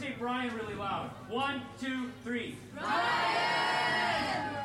say Brian really loud. 1, 2, 3. Brian!